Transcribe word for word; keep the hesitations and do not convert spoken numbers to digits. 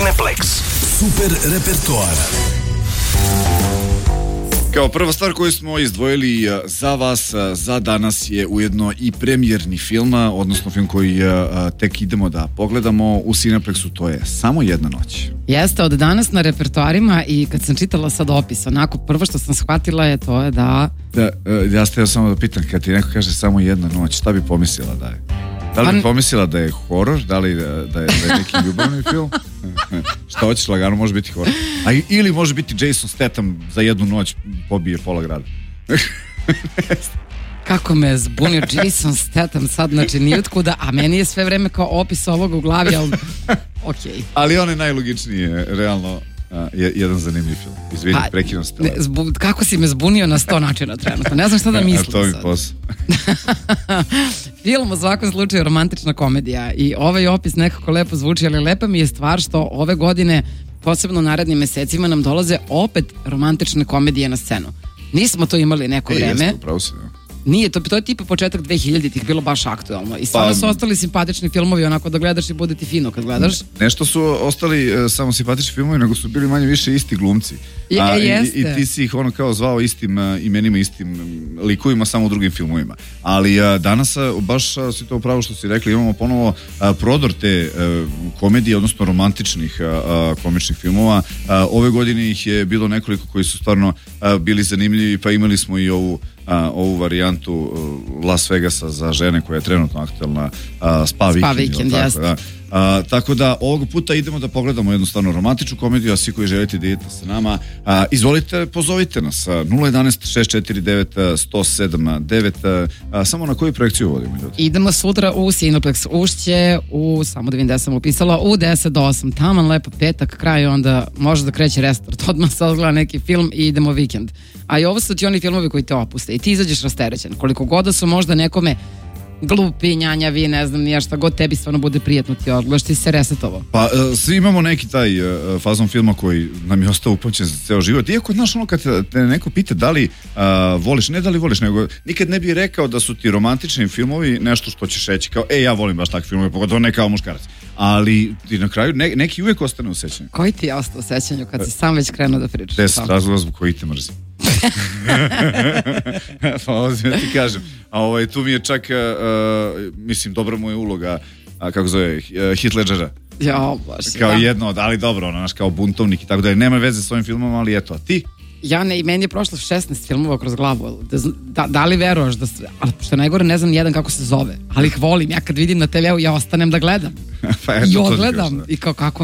Cineplex. Super repertoar. Kao prva stvar koju smo izdvojili za vas za danas je ujedno i premijerni film, odnosno film koji tek idemo da pogledamo u Cineplexu, to je Samo jedna noć. Jeste, od danas na repertoarima i kad sam čitala sad opis, onako prvo što sam shvatila je to je da... da ja ste samo da pitam, kad ti neko kaže Samo jedna noć, šta bi pomislila da je? Da li bi pomislila da je horor, da li da je, da je neki ljubavni film? Šta hoćeš, lagano može biti horor. A ili može biti Jason Statham za jednu noć pobije pola grada. Kako me zbunio Jason Statham sad, znači nijotkuda, a meni je sve vreme kao opis ovog u glavi, ali okej. Okay. Ali on je najlogičniji, realno, a, jedan zanimljiv film. Izvini, pa, prekinuo se. Zbu, kako si me zbunio na sto načina trenutno, ne znam šta da mislim. A to mi posao. Film u svakom slučaju romantična komedija i ovaj opis nekako lepo zvuči, ali lepa mi je stvar što ove godine, posebno u narednim mesecima, nam dolaze opet romantične komedije na scenu. Nismo to imali neko e, vreme. Jeste, upravo si, ja. Nije, to, to je tipa početak dvehiljaditih bilo baš aktualno i stvarno pa, su ostali simpatični filmovi, onako da gledaš i bude ti fino kad gledaš. Nešto su ostali uh, samo simpatični filmovi, nego su bili manje više isti glumci. Je, A, jeste. i, I ti si ih ono kao zvao istim uh, imenima, istim um, likovima, samo u drugim filmovima. Ali uh, danas uh, baš uh, si to upravo što si rekli, imamo ponovo uh, prodor te uh, komedije, odnosno romantičnih uh, komičnih filmova. Uh, ove godine ih je bilo nekoliko koji su stvarno uh, bili zanimljivi, pa imali smo i ovu A, ovu varijantu uh, Las Vegasa za žene koja je trenutno aktualna, uh, Spa Weekend, Spa Weekend, tako, da. Uh, tako da ovog puta idemo da pogledamo jednostavno romantičnu komediju, a svi koji želite da idete sa nama, uh, izvolite, pozovite nas nula jedanaest šest četiri devet sto sedam devet. Uh, samo na koju projekciju vodimo ljudi? Idemo sutra u Cineplex Ušće u, samo da vidim da sam upisala, u deset do osam, taman lepo petak, kraj, onda može da kreće restart, odmah se odgleda neki film i idemo vikend. A i ovo su ti oni filmovi koji te opuste i ti izađeš rasterećen, koliko god da su možda nekome glupi, njanjavi, ne znam nija šta god, tebi stvarno bude prijatno, ti odgledaš, ti se resetovo. Pa uh, svi imamo neki taj uh, fazon filma koji nam je ostao upamćen za ceo život. Iako, znaš, ono kad te, te neko pita da li uh, voliš, ne da li voliš, nego nikad ne bi rekao da su ti romantični filmovi nešto što ćeš reći kao, e, ja volim baš takve filmove, pogotovo ne kao muškarac. Ali ti na kraju ne, neki uvijek ostane u sećanju. Koji ti je ostao u sećanju kad si sam već krenuo da pričaš? Deset razloga zbog kojih te mrzim. Pa ovdje ti kažem. A ovaj, tu mi je čak, uh, mislim, dobra mu je uloga, a, kako zove, uh, Heath Ledgera. Ja, baš. Kao ja. jedno, ali dobro, ono, naš, kao buntovnik i tako da nema veze s ovim filmom, ali eto, a ti? Ja ne, i meni je prošlo šesnaest filmova kroz glavu. Da, da, da li veruješ da se, ali što je najgore, ne znam nijedan kako se zove, ali ih volim. Ja kad vidim na te veu, ja ostanem da gledam. Pa eto, i odgledam. I kao kako